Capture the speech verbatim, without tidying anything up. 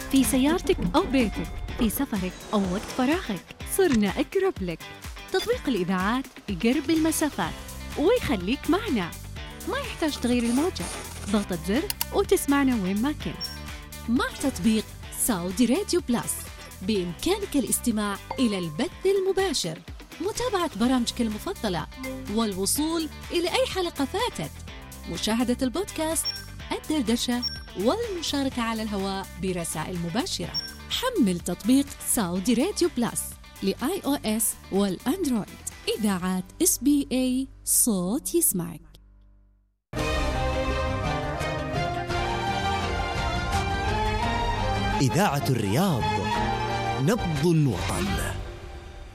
في سيارتك أو بيتك، في سفرك أو وقت فراغك، صرنا أقرب لك. تطبيق الإذاعات يقرب المسافات ويخليك معنا، ما يحتاج تغيير الموجة، ضغطة زر وتسمعنا وين ما كنت. مع تطبيق سعودي راديو بلاس بإمكانك الاستماع إلى البث المباشر، متابعة برامجك المفضلة، والوصول إلى أي حلقة فاتت، مشاهدة البودكاست، الدردشة، والمشاركة على الهواء برسائل مباشرة. حمل تطبيق سعودي راديو بلاس لآي أو إس والأندرويد. إذاعات إس بي إيه، صوت يسمعك. إذاعة الرياض، نبض الوطن.